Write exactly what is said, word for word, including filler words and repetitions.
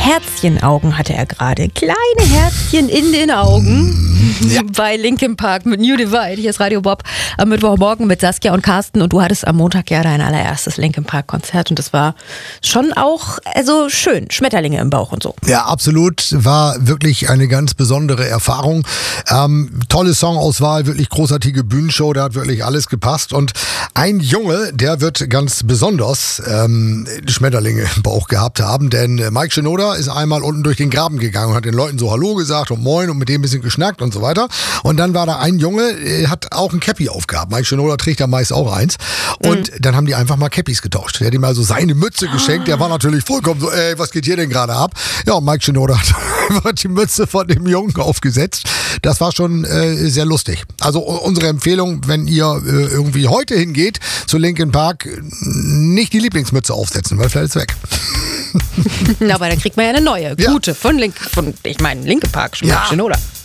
Herzchenaugen hatte er gerade. Kleine Herzchen in den Augen. Ja. Bei Linkin Park mit New Divide. Hier ist Radio Bob am Mittwochmorgen mit Saskia und Carsten. Und du hattest am Montag ja dein allererstes Linkin Park Konzert. Und das war schon auch also schön. Schmetterlinge im Bauch und so. Ja, absolut. War wirklich eine ganz besondere Erfahrung. Ähm, tolle Songauswahl, wirklich großartige Bühnenshow. Da hat wirklich alles gepasst. Und ein Junge, der wird ganz besonders ähm, Schmetterlinge im Bauch gehabt haben. Denn Mike Shinoda ist einmal unten durch den Graben gegangen und hat den Leuten so Hallo gesagt und Moin und mit dem ein bisschen geschnackt und so weiter. Und dann war da ein Junge, der hat auch ein Cappy aufgehabt. Mike Shinoda trägt ja meist auch eins. Und mhm. dann haben die einfach mal Cappys getauscht. Der hat ihm also seine Mütze geschenkt. Der war natürlich vollkommen so, ey, was geht hier denn gerade ab? Ja, und Mike Shinoda hat einfach die Mütze von dem Jungen aufgesetzt. Das war schon äh, sehr lustig. Also unsere Empfehlung, wenn ihr äh, irgendwie heute hingeht zu Linkin Park, nicht die Lieblingsmütze aufsetzen, weil vielleicht ist es weg. Na, aber dann kriegt man ja eine neue, gute, ja. von Link, von, ich meine, Linkin Park, ja. Shinoda.